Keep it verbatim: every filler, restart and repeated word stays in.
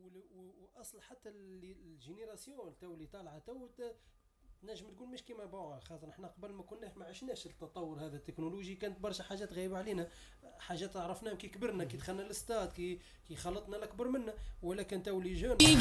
واصل حتى الجينيراسيون تو اللي طالعه تو نجم تقول مش كيما بون، خاطر احنا قبل ما كنا ما عشناش التطور هذا التكنولوجي، كانت برشا حاجات غايبه علينا، حاجات عرفناها كي كبرنا، كي دخلنا الاستاد، كي كي خلطنا الاكبر منا، ولكن تو لي جون